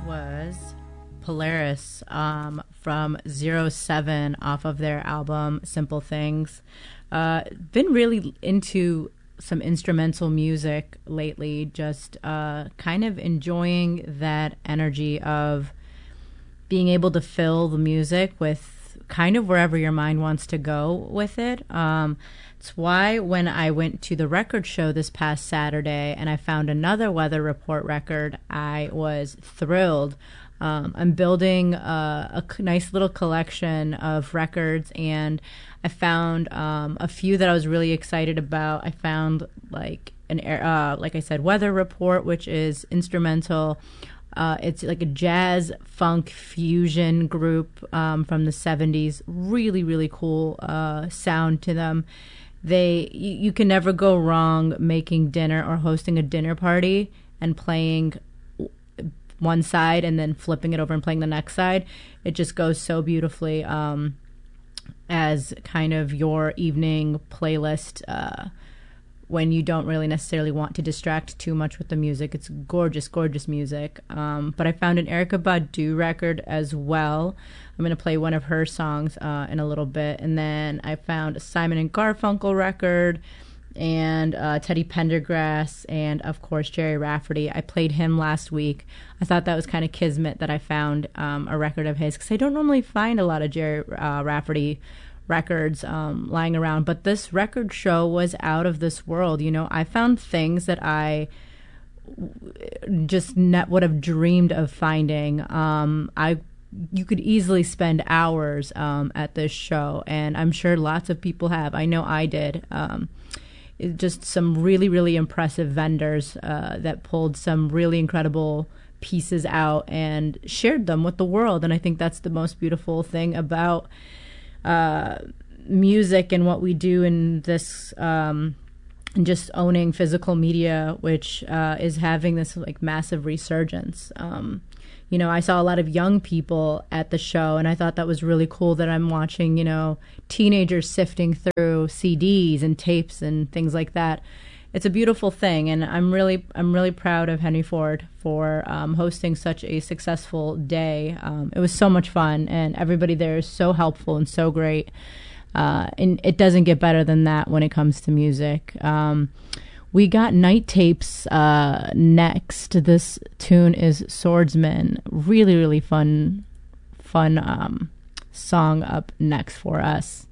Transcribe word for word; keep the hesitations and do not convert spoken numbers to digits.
Was Polaris um, from Zero Seven off of their album Simple Things. Uh, been really into some instrumental music lately, just uh, kind of enjoying that energy of being able to fill the music with kind of wherever your mind wants to go with it. Um, it's why when I went to the record show this past Saturday and I found another Weather Report record, I was thrilled. Um, I'm building a, a nice little collection of records, and I found um, a few that I was really excited about. I found like an uh, like I said, Weather Report, which is instrumental. Uh, it's like a jazz funk fusion group um, from the seventies. Really, really cool uh, sound to them. They you, you can never go wrong making dinner or hosting a dinner party and playing one side and then flipping it over and playing the next side. It just goes so beautifully um, as kind of your evening playlist uh, when you don't really necessarily want to distract too much with the music. It's gorgeous, gorgeous music. Um, but I found an Erykah Badu record as well. I'm going to play one of her songs uh, in a little bit. And then I found a Simon and Garfunkel record, and uh, Teddy Pendergrass, and of course Jerry Rafferty. I played him last week. I thought that was kind of kismet that I found um, a record of his, because I don't normally find a lot of Jerry uh, Rafferty records um, lying around. But this record show was out of this world. You know, I found things that I just ne- would have dreamed of finding. Um, I you could easily spend hours um, at this show, and I'm sure lots of people have. I know I did. Um, just some really, really impressive vendors uh, that pulled some really incredible pieces out and shared them with the world. And I think that's the most beautiful thing about uh, music and what we do in this, um, and just owning physical media, which uh, is having this like massive resurgence. Um, you know, I saw a lot of young people at the show, and I thought that was really cool that I'm watching, you know, teenagers sifting through C Ds and tapes and things like that. It's a beautiful thing, and I'm really, I'm really proud of Henry Ford for um, hosting such a successful day. Um, it was so much fun, and everybody there is so helpful and so great. Uh, and it doesn't get better than that when it comes to music. Um, We got Night Tapes uh, next. This tune is Swordsman. Really, really fun, fun um, song up next for us.